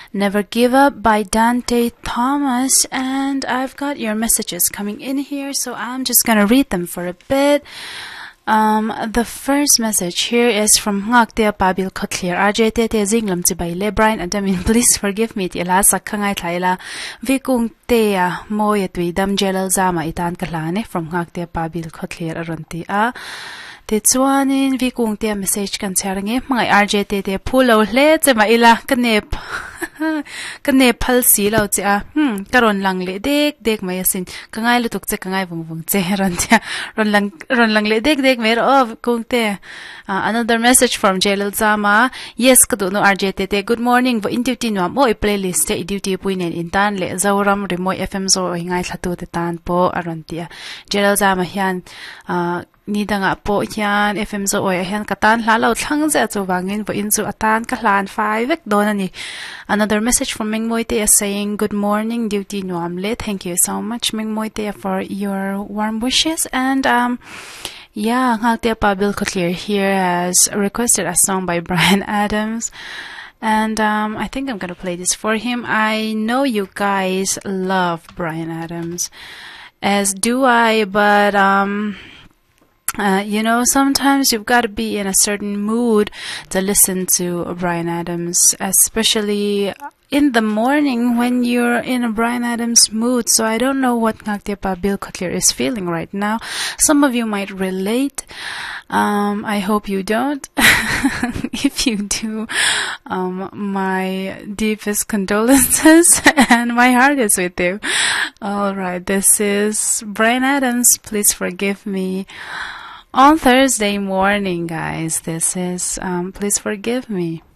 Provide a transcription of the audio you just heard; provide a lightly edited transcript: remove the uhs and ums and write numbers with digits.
Never Give Up by Dante Thomas. And I've got your messages coming in here, so I'm just gonna read them for a bit. The first message here is from Ngaktia Pabil Kotlir. RJTT Zinglam Tibaile Brian Adamin, please forgive me. Tila Sakangay Tlaila Vikung Tea Moyatwi Dam Jelal Zama Itan Kalane from Ngaktia Pabil Kotlir Arontia. Titsuanin Vikung Tea message kan sarangin mga RJTT pulo let sa maila kanep. Kanep palsi lao tia karon lang le dek mayasin kangay lutuk che kangay bung che ron lang le dek mer of kung te. Another message from Jelal Zama. Yes kadu no RJTT, good morning vo intuti no mo playlist te duty puinen intan le zawram remoy FM zo hingai thatu te tan po aron tia. Jelal Zama hian nida nga po yan FM zo oy yan katan lalaw thang za chu wangin vo inchu atan ka hlan fai vek don ani. Another message from Mingmoite is saying good morning duty nuamle. Thank you so much Mingmoite for your warm wishes. And yeah, Ngaktia Pabil Kotlir here has requested a song by Bryan Adams. And I think I'm gonna play this for him. I know you guys love Bryan Adams, as do I, but you know, sometimes you've got to be in a certain mood to listen to Bryan Adams, especially in the morning when you're in a Bryan Adams mood. So I don't know what Ngaktia Pabil Kotlir is feeling right now. Some of you might relate. I hope you don't. If you do, my deepest condolences and my heart is with you. Alright, this is Bryan Adams. Please forgive me. On Thursday morning, guys, this is Please Forgive Me.